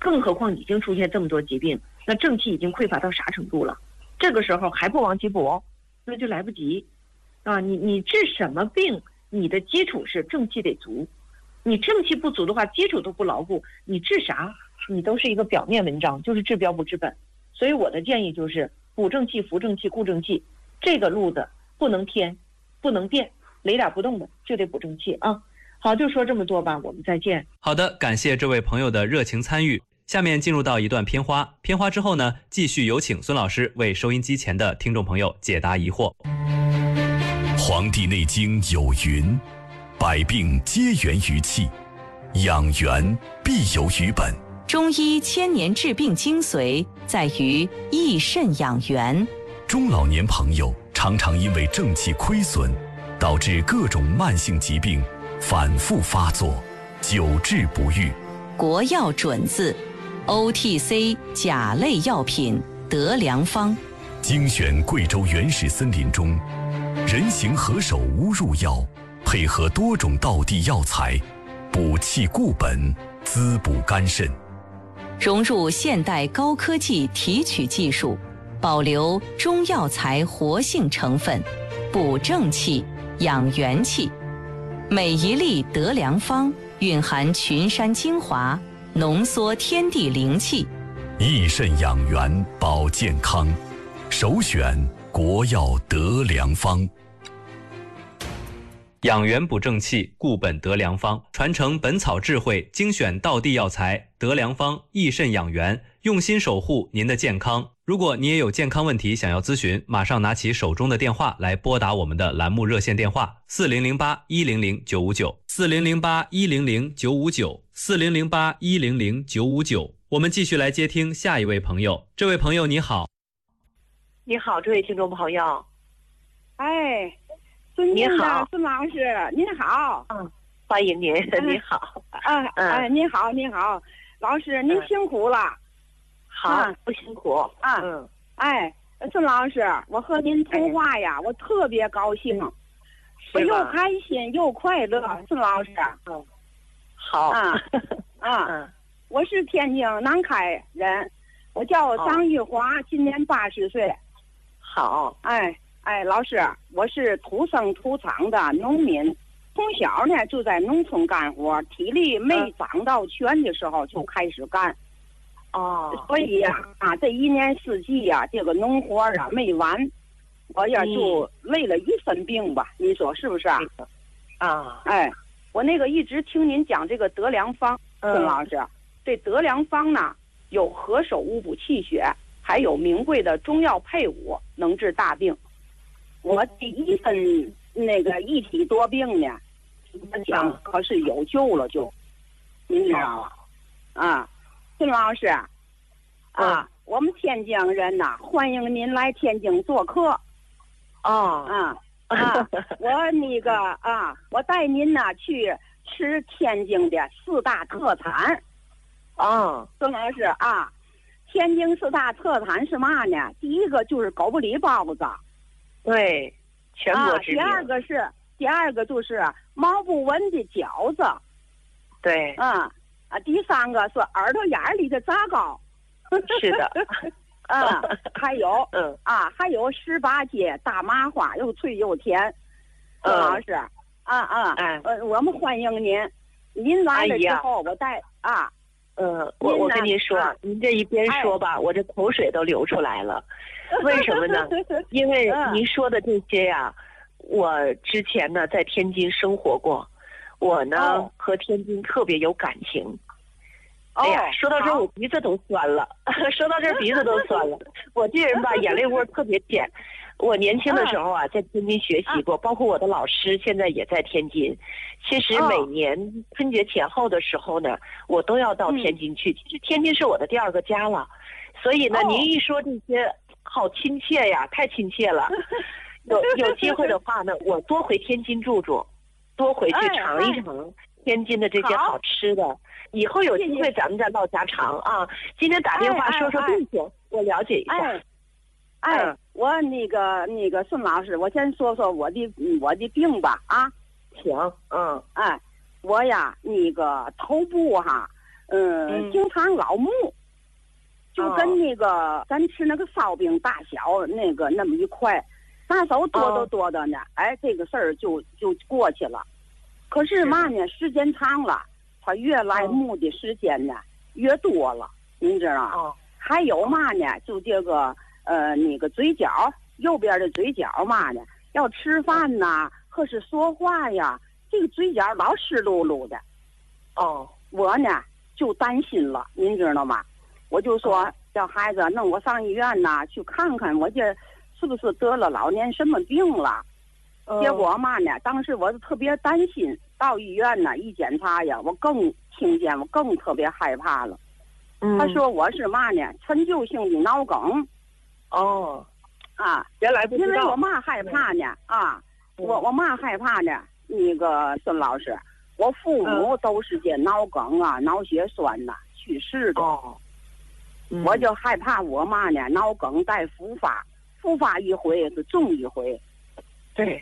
更何况已经出现这么多疾病，那正气已经匮乏到啥程度了？这个时候还不往起补，那就来不及啊！你治什么病，你的基础是正气得足，你正气不足的话，基础都不牢固，你治啥你都是一个表面文章，就是治标不治本。所以我的建议就是补正气、扶正气、固正气，这个路子不能偏，不能变，雷打不动的就得补正气啊。好，就说这么多吧，我们再见。 好的，感谢这位朋友的热情参与。下面进入到一段片花，片花之后呢，继续有请孙老师为收音机前的听众朋友解答疑惑。 《黄帝内经》有云：百病皆源于气，养元必有于本。 中医千年治病精髓在于益肾养元。 中老年朋友常常因为正气亏损，导致各种慢性疾病反复发作，久治不愈。 国药准字 OTC 甲类药品德良方， 精选贵州原始森林中人形何首乌入药，配合多种道地药材，补气固本，滋补肝肾。 融入现代高科技提取技术，保留中药材活性成分，补正气，养元气。每一粒德良方蕴含群山精华，浓缩天地灵气， 益肾养元保健康，首选国药德良方。 养元补正气，固本德良方，传承本草智慧，精选道地药材，德良方益肾养元，用心守护您的健康。如果你也有健康问题想要咨询，马上拿起手中的电话来拨打我们的栏目热线电话4008-100-959，4008-100-959，4008-100-959。我们继续来接听下一位朋友。这位朋友你好。 你好，这位听众朋友。 哎，尊敬的孙老师，您好。 欢迎您，你好。 您好，您好，老师您辛苦了。 好，不辛苦。 孙老师，我和您通话呀，我特别高兴，我又开心又快乐。孙老师， 好。 我是天津南开人，我叫张玉华，今年80岁。 好。 老师，我是土生土长的农民，从小呢就在农村干活，体力没长到全的时候就开始干。所以这一年四季这个农活没完，我也就累了一身病吧，你说是不是我那个一直听您讲这个德良方，孙老师，这德良方呢有何首乌补气血，还有名贵的中药配伍，能治大病。我第一份那个一体多病呢，我讲可是有救了就，您知道吗？孙老师，我们天津人呐，欢迎您来天津做客。我那个我带您呐去吃天津的4大特产。孙老师天津4大特产是嘛呢？第一个就是狗不理包子， 对，全国知名。 第二个就是毛不纹的饺子， 对。 第3个是耳朵眼里的炸糕， 是的。 还有还有18街大麻花，又脆又甜。孙老师，我们欢迎您。您来了之后，我带我跟您说，您这一边说吧，我这口水都流出来了。为什么呢？因为您说的这些呀，我之前呢在天津生活过，我呢和天津特别有感情。哎呀，说到这儿我鼻子都酸了，说到这儿鼻子都酸了。我这人吧，眼泪窝特别浅。我年轻的时候在天津学习过，包括我的老师现在也在天津。其实每年春节前后的时候呢，我都要到天津去。其实天津是我的第2个家了，所以呢，您一说这些，好亲切呀，太亲切了。有机会的话呢，我多回天津住住，多回去尝一尝天津的这些好吃的。以后有机会咱们再唠家常啊。今天打电话说说病情，我了解一下。 我那个孙老师，我先说说我的病吧。 行。 我呀那个头部经常老木，就跟那个咱吃那个烧饼大小那个那么一块，大手多的呢，哎，这个事儿就过去了。可是嘛呢，时间长了，他越来木的时间呢越多了，您知道吗？还有嘛呢，就这个那个嘴角，右边的嘴角嘛呢，要吃饭呐，或是说话呀，这个嘴角老湿漉漉的。我呢就担心了，您知道吗？我就说叫孩子弄我上医院呐，去看看我这是不是得了老年什么病了。结果嘛呢，当时我就特别担心，到医院呢一检查呀，我更特别害怕了。他说我是嘛呢，陈旧性的脑梗。 原来不知道。 因为我嘛害怕呢我嘛害怕呢，那个孙老师，我父母都是这脑梗啊、脑血栓呐去世的。我就害怕我嘛呢，脑梗再复发一回是重一回。 对。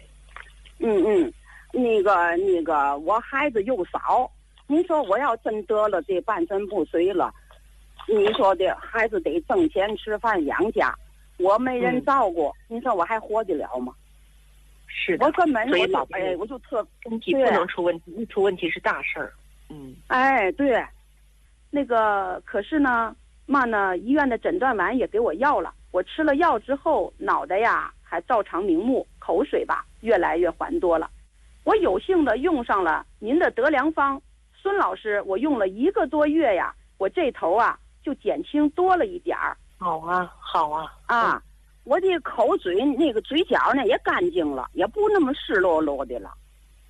那个我孩子又少，您说我要真得了这半身不遂了，你说的孩子得挣钱吃饭养家，我没人照顾，您说我还活得了吗？ 是的， 我根本所以老辈我就特身体不能出问题，一出问题是大事儿。 对，那个可是呢嘛呢，医院的诊断完也给我药了，我吃了药之后，脑袋呀还照常明目，口水吧越来越还多了。我有幸的用上了您的德良方，孙老师，我用了1个多月呀，我这头啊就减轻多了一点儿。 好啊。 我这口嘴那个嘴角呢也干净了，也不那么湿漉漉的了。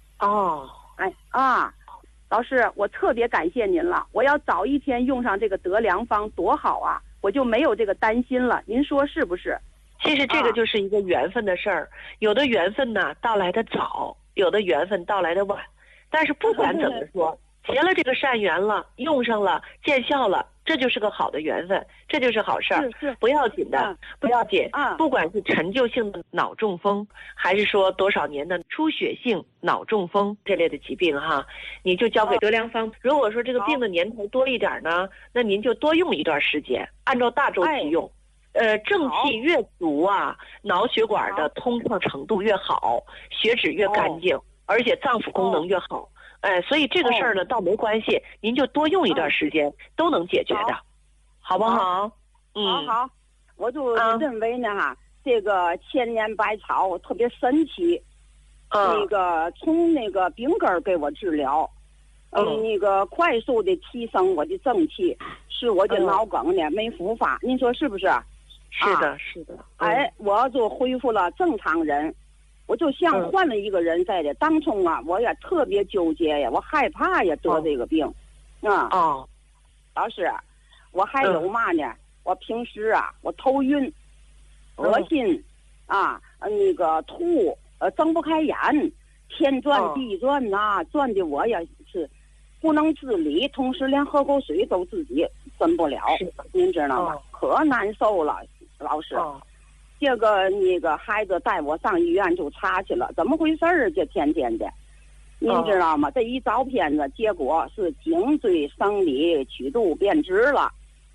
老师，我特别感谢您了，我要早一天用上这个德良方多好啊，我就没有这个担心了，您说是不是？ 其实这个就是一个缘分的事儿，有的缘分呢到来的早，有的缘分到来的晚，但是不管怎么说，结了这个善缘了，用上了，见效了，这就是个好的缘分，这就是好事儿，不要紧的，不要紧。不管是陈旧性的脑中风，还是说多少年的出血性脑中风这类的疾病哈，你就交给德良方。如果说这个病的年头多一点呢，那您就多用一段时间，按照大周期用。正气越足啊，脑血管的通畅程度越好，血脂越干净，而且脏腑功能越好。所以这个事儿呢，倒没关系，您就多用一段时间，都能解决的，好不好？ 好，我就认为呢这个千年百草特别神奇，那个从那个病根给我治疗，那个快速的提升我的正气，使我的脑梗呢没复发，您说是不是？ 是的。 我就恢复了正常人。我就像换了一个人似的，当初啊，我也特别纠结呀，我害怕呀得这个病，老师，我还有嘛呢？我平时啊，我头晕、恶心，那个吐，睁不开眼，天转地转呐，转的我也是不能自理，同时连喝口水都自己分不了，您知道吗？可难受了，老师。这个那个孩子带我上医院就查去了，怎么回事儿？这天天的，您知道吗？这一照片子，结果是颈椎生理曲度变直了。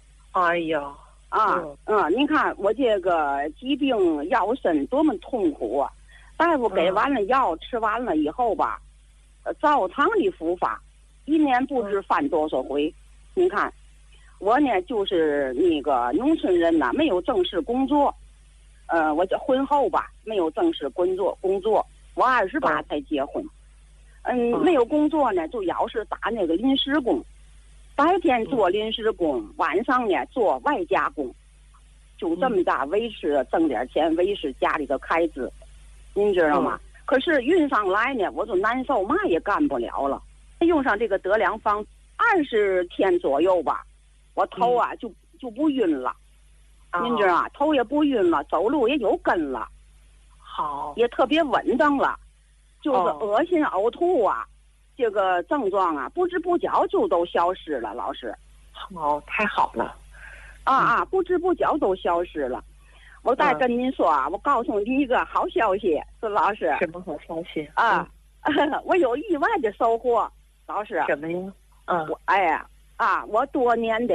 您看我这个疾病腰身多么痛苦啊！大夫给完了药，吃完了以后吧，照常的复发，1年不知翻多少回。您看，我呢就是那个农村人呐，没有正式工作。我这婚后吧，没有正式工作，我28才结婚。没有工作呢，就要是打那个临时工，白天做临时工，晚上呢做外加工，就这么大维持，挣点钱维持家里的开支，您知道吗？可是运上来呢，我就难受，嘛也干不了了。用上这个德良方20天左右吧，我头啊就不晕了。您知道吗？头也不晕了，走路也有根了， 好， 也特别稳当了，就是恶心呕吐啊，这个症状啊，不知不觉就都消失了。老师， 太好了， 不知不觉都消失了。我再跟您说啊，我告诉您一个好消息，孙老师。 什么好消息我有意外的收获，老师。 什么呀？ 我多年的